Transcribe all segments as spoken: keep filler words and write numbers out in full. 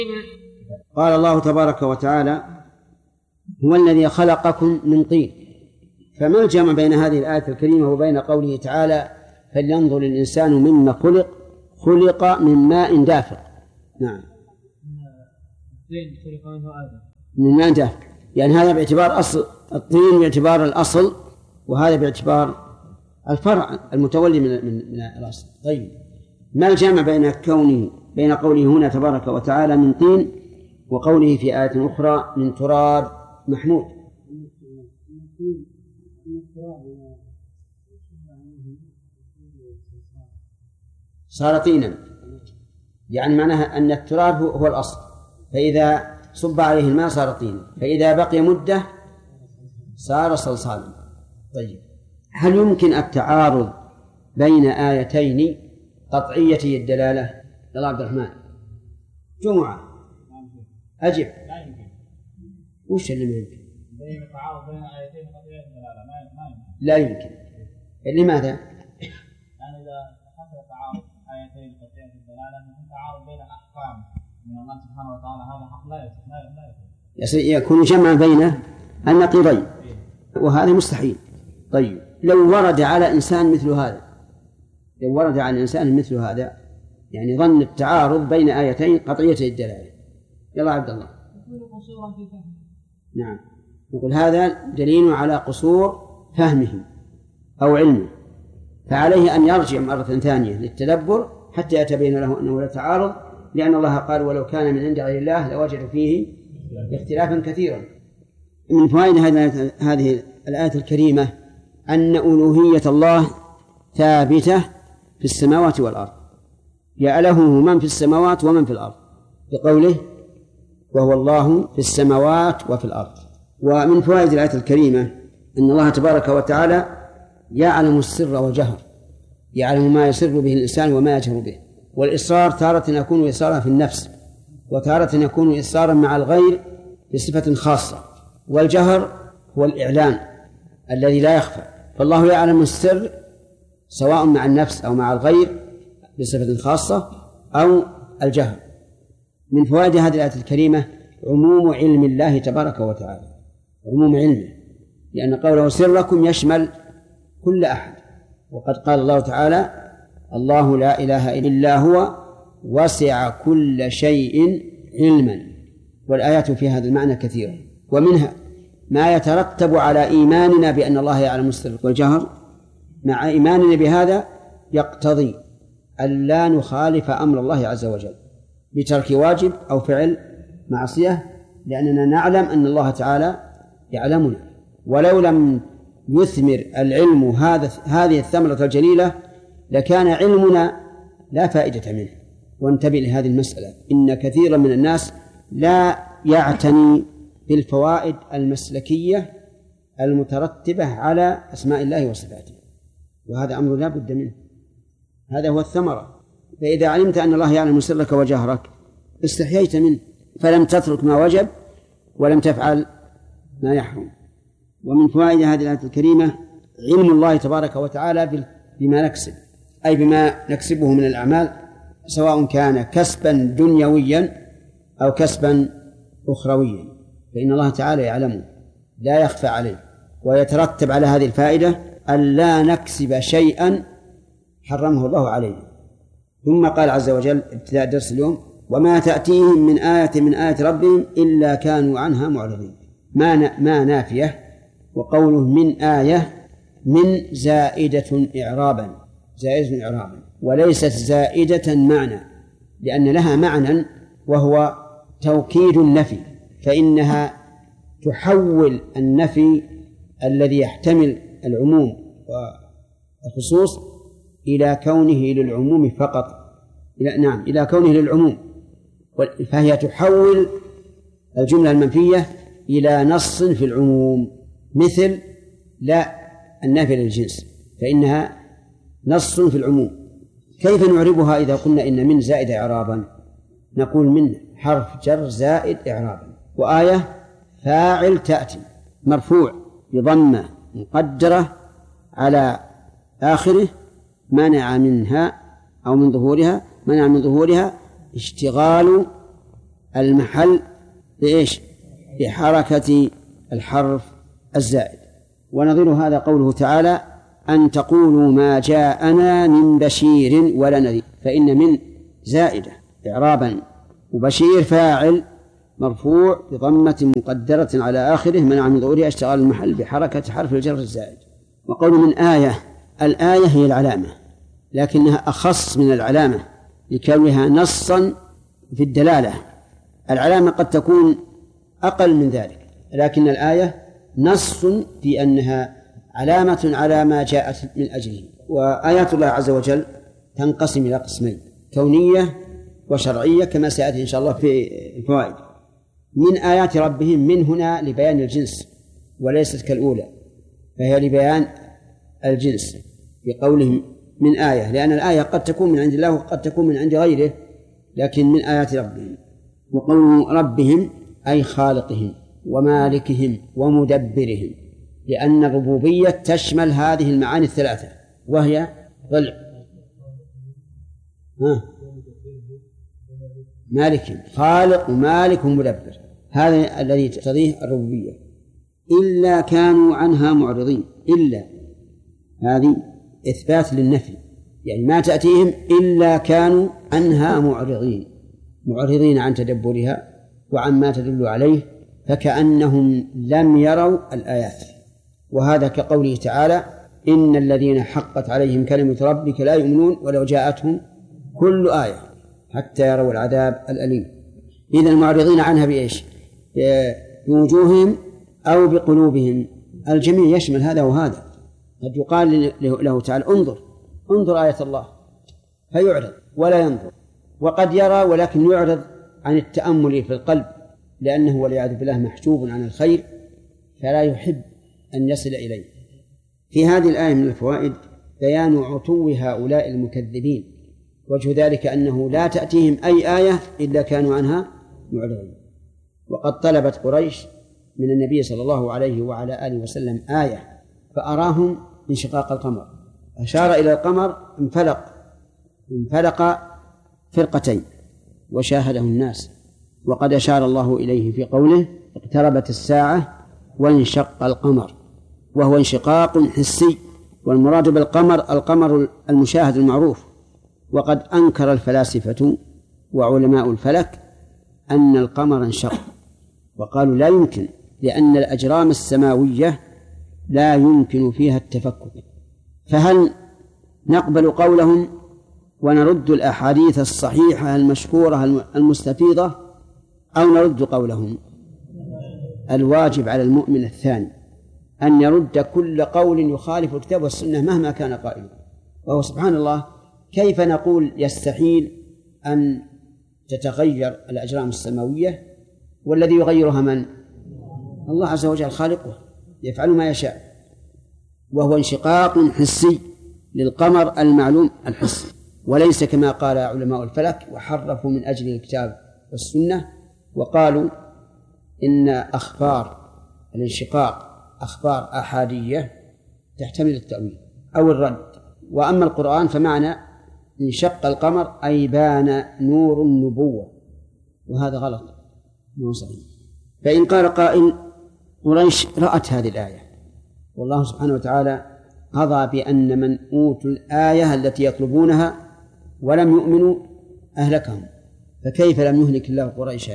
قال الله تبارك وتعالى هو الذي خلقكم من طين. فما الجمع بين هذه الآية الكريمة وبين قوله تعالى فلينظر الإنسان مما خلق؟ خلق من ماء دافق. نعم، من ماء دافق، يعني هذا باعتبار أصل الطين باعتبار الأصل، وهذا باعتبار الفرع المتولي من من من الأصل. طيب، ما الجمع بين كونه بين قوله هنا تبارك وتعالى من طين وقوله في آية أخرى من تراب محمود؟ صار طينا، يعني معناها أن التراب هو الأصل، فإذا صب عليه الماء صار طينا، فإذا بقي مدة صار صلصالا. طيب، هل يمكن التعارض بين آيتين قطعيتي الدلالة؟ يا عبد الرحمن جمعة أجب. لا يمكن. وش اللي ما يمكن؟ بين التعارض بين آيتين قطعية الدلالة ما يمكن. لا يمكن. لماذا؟ يعني إذا حصل تعارض آيتين قطعية الدلالة يكون تعارض بين أحكام من الله سبحانه وتعالى، هذا حق لا يصح، لا يكون. يكون جمع بين النقيضين، وهذا مستحيل. طيب، لو ورد على إنسان مثل هذا، لو ورد على إنسان مثل هذا يعني ظن التعارض بين آيتين قطعية الدلالة، يلا عبد الله. نعم، نقول هذا دليل على قصور فهمه أو علمه، فعليه أن يرجع مرة ثانية للتدبر حتى يتبين له أنه لا تعارض، لأن الله قال ولو كان من عند غير الله لوجدوا فيه اختلافا كثيرا. من فوائد هذه الآية الكريمة أن ألوهية الله ثابتة في السماوات والأرض، يأله من في السماوات ومن في الأرض، بقوله وهو الله في السماوات وفي الأرض. ومن فوائد الآية الكريمة أن الله تبارك وتعالى يعلم السر والجهر، يعلم ما يسر به الإنسان وما يجهر به. والإصرار تارة يكون إصرارا في النفس، وتارة يكون إصرارا مع الغير بصفة خاصة، والجهر هو الإعلان الذي لا يخفى. فالله يعلم السر سواء مع النفس أو مع الغير بصفة خاصة أو الجهر. من فوائد هذه الآية الكريمة عموم علم الله تبارك وتعالى، عموم علمه، لأن قوله سركم يشمل كل أحد. وقد قال الله تعالى الله لا إله إلا هو وسع كل شيء علما، والآيات في هذا المعنى كثيرة. ومنها ما يترتب على إيماننا بأن الله يعلم السر والجهر، مع إيماننا بهذا يقتضي أن لا نخالف أمر الله عز وجل بترك واجب أو فعل معصية، لأننا نعلم أن الله تعالى يعلمنا. ولو لم يثمر العلم هذا هذه الثمرة الجليلة لكان علمنا لا فائدة منه. وانتبه لهذه المسألة، إن كثيرا من الناس لا يعتني بالفوائد المسلكية المترتبة على أسماء الله وصفاته، وهذا أمر لا بد منه، هذا هو الثمرة. فإذا علمت أن الله يعلم سرك وجهرك استحييت منه، فلم تترك ما وجب ولم تفعل ما يحرم. ومن فوائد هذه الآية الكريمة علم الله تبارك وتعالى بما نكسب، أي بما نكسبه من الأعمال، سواء كان كسبا دنيويا أو كسبا أخرويا، فإن الله تعالى يعلمه لا يخفى عليه. ويترتب على هذه الفائدة أن لا نكسب شيئا حرمه الله عليه. ثم قال عز وجل ابتداء درس اليوم وما تأتيهم من آية من آية ربهم إلا كانوا عنها معرضين. ما ما نافية، وقوله من آية من زائدة إعرابا، زائدة إعرابا وليست زائدة معنى، لأن لها معنى وهو توكيد النفي، فإنها تحول النفي الذي يحتمل العموم والخصوص إلى كونه للعموم فقط، إلى نعم إلى كونه للعموم، فهي تحول الجملة المنفية إلى نص في العموم، مثل لا النافية للجنس فإنها نص في العموم. كيف نعربها إذا قلنا إن من زائد إعرابا؟ نقول من حرف جر زائد إعرابا، وآية فاعل تأتي مرفوع بضمة مقدرة على آخره منع منها أو من ظهورها منع من ظهورها اشتغال المحل بإيش؟ بحركة الحرف الزائد. ونظير هذا قوله تعالى أن تقولوا ما جاءنا من بشير ولا نذير، فإن من زائدة إعرابا، وبشير فاعل مرفوع بضمة مقدرة على آخره منع من ظهورها اشتغال المحل بحركة حرف الجر الزائد. وقول من آية، الآية هي العلامة، لكنها أخص من العلامة لكونها نصا في الدلالة. العلامة قد تكون أقل من ذلك، لكن الآية نص في أنها علامة على ما جاءت من أجله. وآيات الله عز وجل تنقسم إلى قسمين، كونية وشرعية كما سيأتي إن شاء الله في الفوائد. من آيات ربهم، من هنا لبيان الجنس وليست كالأولى، فهي لبيان الجنس بقولهم من آية، لأن الآية قد تكون من عند الله وقد تكون من عند غيره، لكن من آيات ربهم. وقول ربهم أي خالقهم ومالكهم ومدبرهم، لأن الربوبية تشمل هذه المعاني الثلاثة، وهي ضلع ها مالكهم، خالق ومالك ومدبر، هذا الذي تقتضيه الربوبية. إلا كانوا عنها معرضين، إلا هذه إثبات للنفي، يعني ما تأتيهم إلا كانوا عنها معرضين، معرضين عن تدبرها وعن ما تدل عليه، فكأنهم لم يروا الآيات. وهذا كقوله تعالى إن الذين حقت عليهم كلمة ربك لا يؤمنون ولو جاءتهم كل آية حتى يروا العذاب الأليم. إذن المعرضين عنها بإيش؟ بوجوههم أو بقلوبهم، الجميع يشمل هذا وهذا. قد يقال له تعالى انظر انظر آية الله فيعرض ولا ينظر، وقد يرى ولكن يعرض عن التأمل في القلب، لأنه والعياذ بالله محجوب عن الخير فلا يحب أن يصل إليه. في هذه الآية من الفوائد بيان عتو هؤلاء المكذبين، وجه ذلك أنه لا تأتيهم أي آية إلا كانوا عنها معرضين. وقد طلبت قريش من النبي صلى الله عليه وعلى آله وسلم آية فأراهم انشقاق القمر، أشار إلى القمر انفلق انفلق فرقتين وشاهده الناس. وقد أشار الله إليه في قوله اقتربت الساعة وانشق القمر، وهو انشقاق حسي، والمراد بالقمر القمر المشاهد المعروف. وقد أنكر الفلاسفة وعلماء الفلك أن القمر انشق، وقالوا لا يمكن، لأن الأجرام السماوية لا يمكن فيها التفكك. فهل نقبل قولهم ونرد الأحاديث الصحيحة المشهورة المستفيضة، أو نرد قولهم؟ الواجب على المؤمن الثاني أن يرد كل قول يخالف الكتاب والسنة مهما كان قائلا. وهو سبحان الله كيف نقول يستحيل أن تتغير الأجرام السماوية والذي يغيرها من؟ الله عز وجل خالقه يفعل ما يشاء. وهو انشقاق حسي للقمر المعلوم الحسي، وليس كما قال علماء الفلك وحرفوا من أجل الكتاب والسنة وقالوا إن أخبار الانشقاق أخبار أحادية تحتمل التأويل أو الرد. وأما القرآن فمعنى انشق القمر أي بان نور النبوة، وهذا غلط مو صحيح. فإن قال قائل قريش رأت هذه الآية، والله سبحانه وتعالى قضى بأن من أوتوا الآية التي يطلبونها ولم يؤمنوا أهلكهم، فكيف لم يهلك الله قريشا؟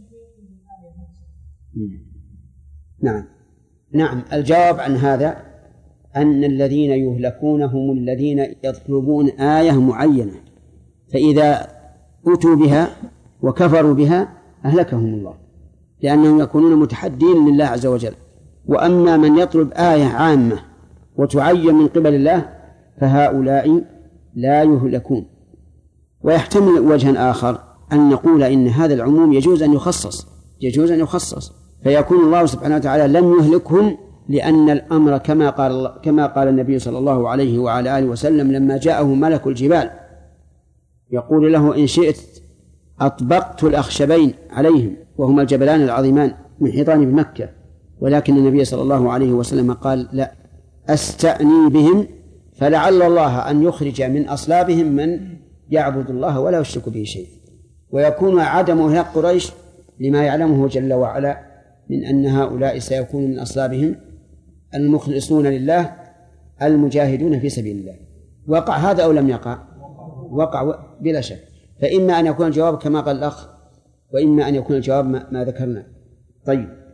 نعم نعم الجواب عن هذا أن الذين يهلكون هم الذين يطلبون آية معينة، فإذا أتوا بها وكفروا بها أهلكهم الله، لأنهم يكونون متحدين لله عز وجل. وأما من يطلب آية عامة وتعين من قبل الله فهؤلاء لا يهلكون. ويحتمل وجها آخر أن نقول إن هذا العموم يجوز أن يخصص يجوز أن يخصص فيكون الله سبحانه وتعالى لم يهلكهم، لأن الأمر كما قال كما قال النبي صلى الله عليه وعلى آله وسلم لما جاءه ملك الجبال يقول له إن شئت أطبقت الأخشبين عليهم، وهما الجبلان العظيمان محيطان بمكة، ولكن النبي صلى الله عليه وسلم قال لا، أستأني بهم فلعل الله أن يخرج من أصلابهم من يعبد الله ولا يشرك به شيء. ويكون عدم إهلاك قريش لما يعلمه جل وعلا من أن هؤلاء سيكون من أصلابهم المخلصون لله المجاهدون في سبيل الله. وقع هذا أو لم يقع؟ وقع بلا شك. فإما أن يكون الجواب كما قال الأخ، وإما أن يكون الجواب ما ذكرنا. طيب.